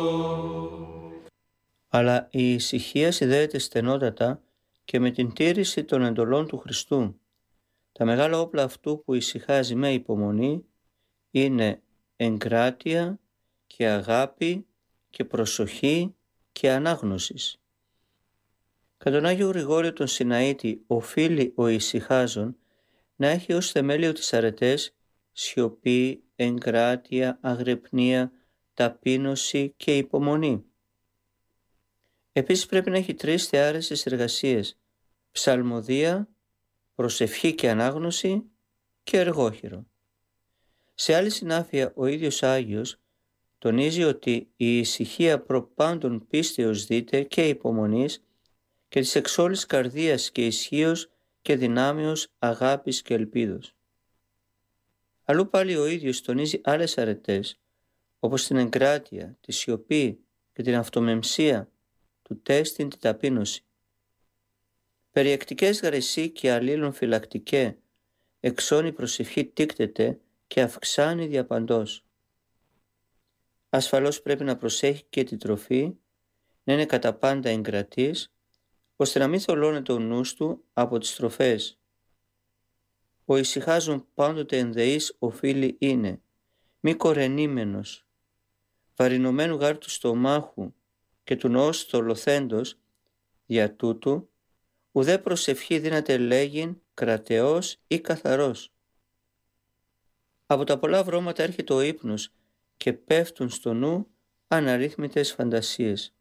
Αλλά η ησυχία συνδέεται στενότατα και με την τήρηση των εντολών του Χριστού. Τα μεγάλα όπλα αυτού που ησυχάζει με υπομονή είναι εγκράτεια και αγάπη και προσοχή και ανάγνωσης. Κατά τον Άγιο Γρηγόριο τον Συναήτη οφείλει ο ησυχάζων να έχει ως θεμέλιο τις αρετές σιωπή, εγκράτεια, αγρυπνία, ταπείνωση και υπομονή. Επίσης πρέπει να έχει 3 θεάρεσες εργασίες: ψαλμοδία, προσευχή και ανάγνωση και εργόχειρο. Σε άλλη συνάφεια ο ίδιος Άγιος τονίζει ότι η ησυχία προπάντων πίστεως δείται και υπομονής και της εξόλης καρδίας και ισχύος και δυνάμεως αγάπης και ελπίδος. Αλλού πάλι ο ίδιος τονίζει άλλες αρετές όπως την εγκράτεια, τη σιωπή και την αυτομεμψία, του τέστην την ταπείνωση. Περιεκτικές γαρεσί και αλλήλων φυλακτικέ, εξών η προσευχή τίκτεται και αυξάνει διαπαντός. Ασφαλώς πρέπει να προσέχει και την τροφή, να είναι κατά πάντα εγκρατής, ώστε να μην θολώνεται ο νους του από τις τροφές. Ο ησυχάζων πάντοτε ενδεής οφείλει είναι, μη κορενήμενος, βαρινωμένου γάρ του στομάχου και του νοός θολωθέντος, δια τούτου, ουδέ προσευχή δύναται λέγειν κρατεός ή καθαρός. Από τα πολλά βρώματα έρχεται ο ύπνος και πέφτουν στο νου αναρρύθμιτες φαντασίες.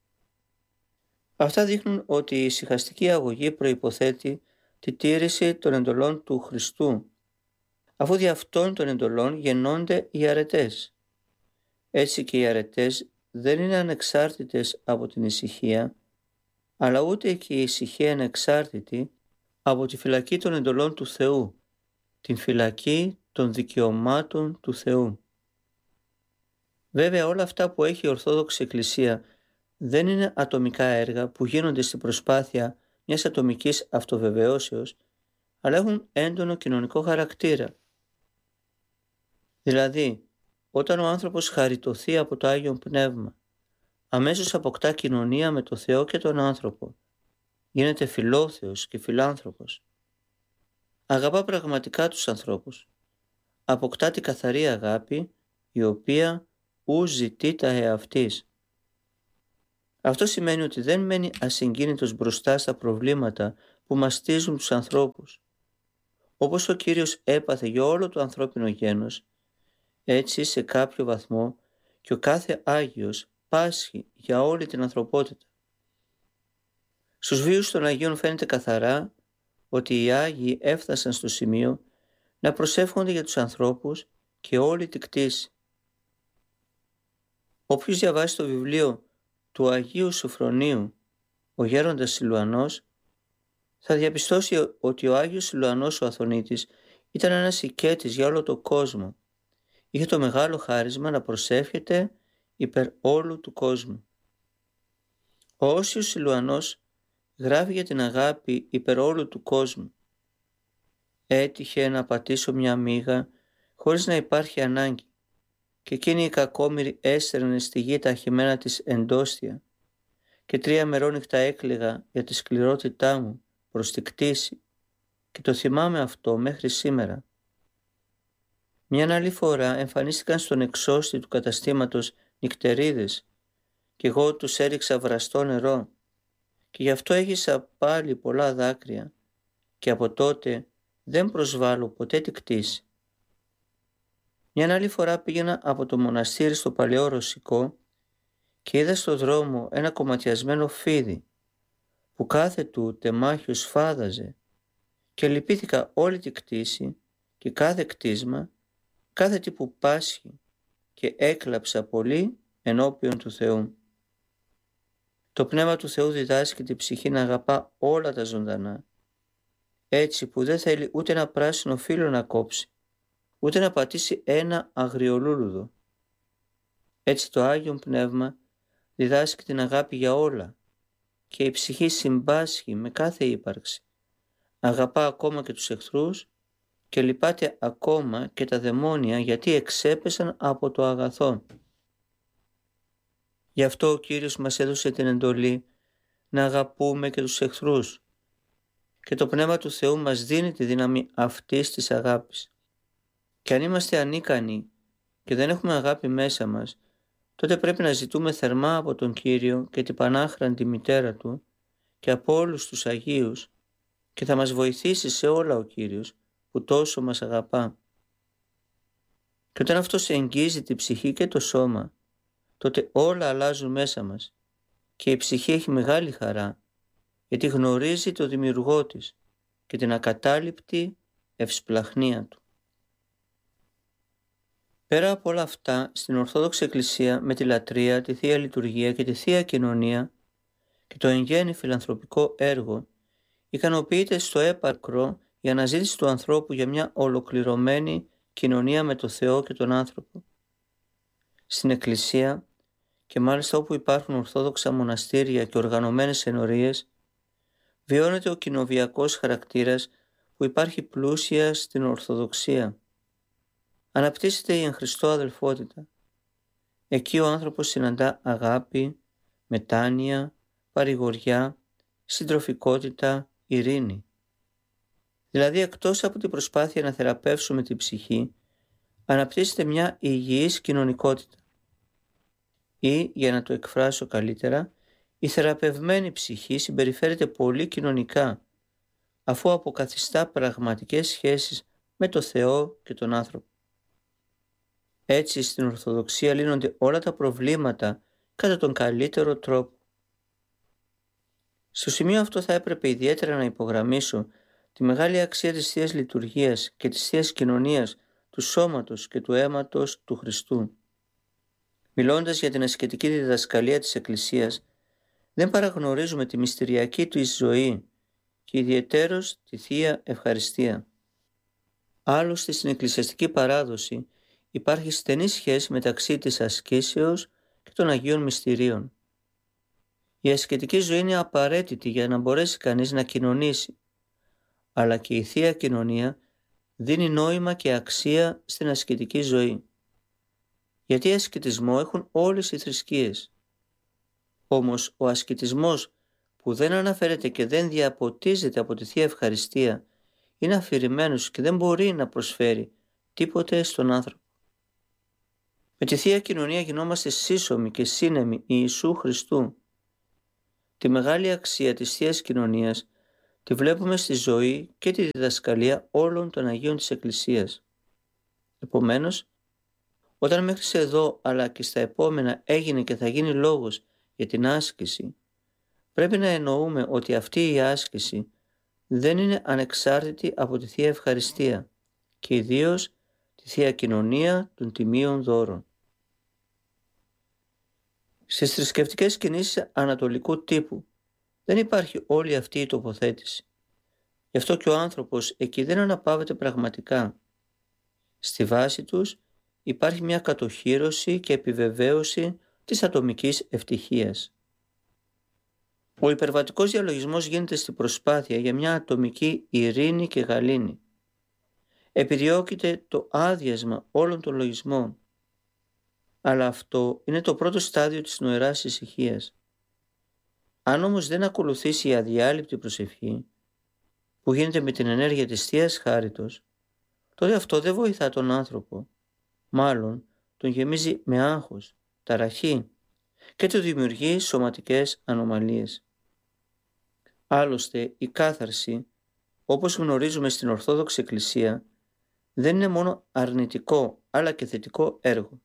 Αυτά δείχνουν ότι η ησυχαστική αγωγή προϋποθέτει τη τήρηση των εντολών του Χριστού, αφού δι' αυτών των εντολών γεννώνται οι αρετές. Έτσι και οι αρετές δεν είναι ανεξάρτητες από την ησυχία, αλλά ούτε και η ησυχία είναι εξάρτητη από τη φυλακή των εντολών του Θεού, την φυλακή των δικαιωμάτων του Θεού. Βέβαια όλα αυτά που έχει η Ορθόδοξη Εκκλησία δεν είναι ατομικά έργα που γίνονται στην προσπάθεια μιας ατομικής αυτοβεβαιώσεως, αλλά έχουν έντονο κοινωνικό χαρακτήρα. Δηλαδή, όταν ο άνθρωπος χαριτωθεί από το Άγιο Πνεύμα, αμέσως αποκτά κοινωνία με το Θεό και τον άνθρωπο, γίνεται φιλόθεος και φιλάνθρωπος. Αγαπά πραγματικά τους ανθρώπους, αποκτά την καθαρή αγάπη, η οποία ου ζητεί τα εαυτής. Αυτό σημαίνει ότι δεν μένει ασυγκίνητος μπροστά στα προβλήματα που μαστίζουν τους ανθρώπους. Όπως ο Κύριος έπαθε για όλο το ανθρώπινο γένος, έτσι σε κάποιο βαθμό και ο κάθε Άγιος πάσχει για όλη την ανθρωπότητα. Στους βίους των Αγίων φαίνεται καθαρά ότι οι Άγιοι έφτασαν στο σημείο να προσεύχονται για τους ανθρώπους και όλη την κτήση. Όποιος διαβάσει το βιβλίο του Αγίου Σωφρονίου, ο γέροντας Σιλουανός, θα διαπιστώσει ότι ο Άγιος Σιλουανός ο Αθωνίτης ήταν ένας οικέτης για όλο τον κόσμο. Είχε το μεγάλο χάρισμα να προσεύχεται υπέρ όλου του κόσμου. Ο Όσιος Σιλουανός γράφει για την αγάπη υπέρ όλου του κόσμου. Έτυχε να πατήσω μια μύγα χωρίς να υπάρχει ανάγκη και εκείνη η κακόμοιρη έστερνε στη γη τα χυμένα της εντόστια και 3 μερόνυχτα έκλαιγα για τη σκληρότητά μου προς τη κτήση και το θυμάμαι αυτό μέχρι σήμερα. Μια άλλη φορά εμφανίστηκαν στον εξώστη του καταστήματος νυχτερίδες και εγώ τους έριξα βραστό νερό και γι' αυτό έχισα πάλι πολλά δάκρυα και από τότε δεν προσβάλλω ποτέ τη κτήση. Μια άλλη φορά πήγαινα από το μοναστήρι στο Παλαιό Ρωσικό και είδα στο δρόμο ένα κομματιασμένο φίδι που κάθε του τεμάχιο σφάδαζε και λυπήθηκα όλη τη κτήση και κάθε κτίσμα, κάθε τι που πάσχει και έκλαψα πολύ ενώπιον του Θεού. Το Πνεύμα του Θεού διδάσκει την ψυχή να αγαπά όλα τα ζωντανά, έτσι που δεν θέλει ούτε ένα πράσινο φύλλο να κόψει, ούτε να πατήσει ένα αγριολούλουδο. Έτσι το Άγιον Πνεύμα διδάσκει την αγάπη για όλα και η ψυχή συμπάσχει με κάθε ύπαρξη. Αγαπά ακόμα και τους εχθρούς και λυπάται ακόμα και τα δαιμόνια γιατί εξέπεσαν από το αγαθό. Γι' αυτό ο Κύριος μας έδωσε την εντολή να αγαπούμε και τους εχθρούς και το Πνεύμα του Θεού μας δίνει τη δύναμη αυτής της αγάπης. Και αν είμαστε ανίκανοι και δεν έχουμε αγάπη μέσα μας, τότε πρέπει να ζητούμε θερμά από τον Κύριο και την Πανάχραντη Μητέρα Του και από όλους τους Αγίους και θα μας βοηθήσει σε όλα ο Κύριος που τόσο μας αγαπά. Και όταν αυτός εγγύζει την ψυχή και το σώμα, τότε όλα αλλάζουν μέσα μας και η ψυχή έχει μεγάλη χαρά γιατί γνωρίζει το Δημιουργό της και την ακατάληπτη ευσπλαχνία Του. Πέρα από όλα αυτά, στην Ορθόδοξη Εκκλησία με τη λατρεία, τη Θεία Λειτουργία και τη Θεία Κοινωνία και το εν γέννη φιλανθρωπικό έργο, ικανοποιείται στο έπακρο η αναζήτηση του ανθρώπου για μια ολοκληρωμένη κοινωνία με το Θεό και τον άνθρωπο. Στην Εκκλησία, και μάλιστα όπου υπάρχουν ορθόδοξα μοναστήρια και οργανωμένες ενορίες, βιώνεται ο κοινοβιακός χαρακτήρας που υπάρχει πλούσια στην Ορθοδοξία. Αναπτύσσεται η εν Χριστώ αδελφότητα. Εκεί ο άνθρωπος συναντά αγάπη, μετάνοια, παρηγοριά, συντροφικότητα, ειρήνη. Δηλαδή εκτός από την προσπάθεια να θεραπεύσουμε την ψυχή, αναπτύσσεται μια υγιής κοινωνικότητα. Ή, για να το εκφράσω καλύτερα, η θεραπευμένη ψυχή συμπεριφέρεται πολύ κοινωνικά, αφού αποκαθιστά πραγματικές σχέσεις με το Θεό και τον άνθρωπο. Έτσι στην Ορθοδοξία λύνονται όλα τα προβλήματα κατά τον καλύτερο τρόπο. Στο σημείο αυτό θα έπρεπε ιδιαίτερα να υπογραμμίσω τη μεγάλη αξία της Θείας Λειτουργίας και της Θείας Κοινωνίας του σώματος και του αίματος του Χριστού. Μιλώντας για την ασκητική διδασκαλία της Εκκλησίας, δεν παραγνωρίζουμε τη μυστηριακή του ζωή και ιδιαιτέρως τη Θεία Ευχαριστία. Άλλωστε στην εκκλησιαστική παράδοση υπάρχει στενή σχέση μεταξύ της ασκήσεως και των Αγίων Μυστηρίων. Η ασκητική ζωή είναι απαραίτητη για να μπορέσει κανείς να κοινωνήσει, αλλά και η Θεία Κοινωνία δίνει νόημα και αξία στην ασκητική ζωή. Γιατί ασκητισμό έχουν όλες οι θρησκείες. Όμως ο ασκητισμός που δεν αναφέρεται και δεν διαποτίζεται από τη Θεία Ευχαριστία είναι αφηρημένος και δεν μπορεί να προσφέρει τίποτε στον άνθρωπο. Με τη Θεία Κοινωνία γινόμαστε σύσσωμοι και σύνεμοι Ιησού Χριστού. Τη μεγάλη αξία της Θείας Κοινωνίας τη βλέπουμε στη ζωή και τη διδασκαλία όλων των Αγίων της Εκκλησίας. Επομένως, όταν μέχρι εδώ αλλά και στα επόμενα έγινε και θα γίνει λόγος για την άσκηση, πρέπει να εννοούμε ότι αυτή η άσκηση δεν είναι ανεξάρτητη από τη Θεία Ευχαριστία και ιδίως τη Θεία Κοινωνία των Τιμίων Δώρων. Στις θρησκευτικές κινήσεις ανατολικού τύπου δεν υπάρχει όλη αυτή η τοποθέτηση. Γι' αυτό και ο άνθρωπος εκεί δεν αναπαύεται πραγματικά. Στη βάση τους υπάρχει μια κατοχύρωση και επιβεβαίωση της ατομικής ευτυχίας. Ο υπερβατικός διαλογισμός γίνεται στην προσπάθεια για μια ατομική ειρήνη και γαλήνη. Επιδιώκεται το άδειασμα όλων των λογισμών. Αλλά αυτό είναι το πρώτο στάδιο της νοεράς ησυχίας. Αν όμως δεν ακολουθήσει η αδιάλειπτη προσευχή, που γίνεται με την ενέργεια της Θείας Χάριτος, τότε αυτό δεν βοηθά τον άνθρωπο. Μάλλον τον γεμίζει με άγχος, ταραχή και του δημιουργεί σωματικές ανομαλίες. Άλλωστε η κάθαρση, όπως γνωρίζουμε στην Ορθόδοξη Εκκλησία, δεν είναι μόνο αρνητικό αλλά και θετικό έργο.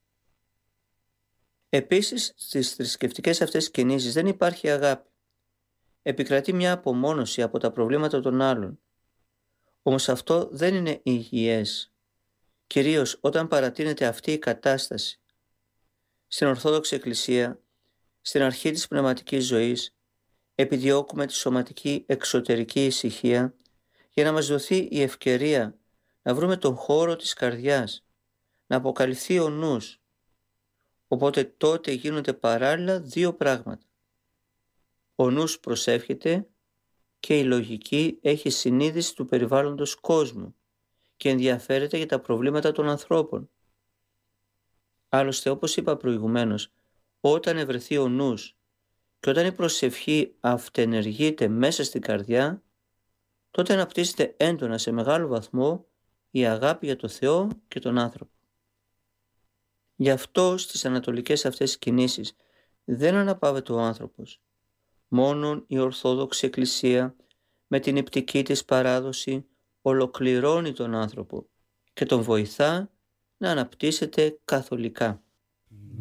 Επίσης στις θρησκευτικές αυτές κινήσεις δεν υπάρχει αγάπη. Επικρατεί μια απομόνωση από τα προβλήματα των άλλων. Όμως αυτό δεν είναι υγιές, κυρίως όταν παρατείνεται αυτή η κατάσταση. Στην Ορθόδοξη Εκκλησία, στην αρχή της πνευματικής ζωής, επιδιώκουμε τη σωματική εξωτερική ησυχία για να μας δοθεί η ευκαιρία να βρούμε τον χώρο της καρδιάς, να αποκαλυφθεί ο νους. Οπότε τότε γίνονται παράλληλα δύο πράγματα. Ο νους προσεύχεται και η λογική έχει συνείδηση του περιβάλλοντος κόσμου και ενδιαφέρεται για τα προβλήματα των ανθρώπων. Άλλωστε, όπως είπα προηγουμένως, Όταν ευρεθεί ο νους και όταν η προσευχή αυτενεργείται μέσα στην καρδιά, τότε αναπτύσσεται έντονα σε μεγάλο βαθμό η αγάπη για το Θεό και τον άνθρωπο. Γι' αυτό στις ανατολικές αυτές κινήσεις δεν αναπαύεται ο άνθρωπος. Μόνον η Ορθόδοξη Εκκλησία με την υπτική της παράδοση ολοκληρώνει τον άνθρωπο και τον βοηθά να αναπτύσσεται καθολικά.